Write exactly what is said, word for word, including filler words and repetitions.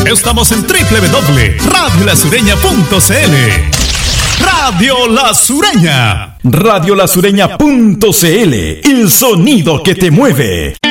Estamos en doble u doble u doble punto radio la sureña punto c l. Radio La Sureña. radio la sureña punto c l, el sonido que te mueve.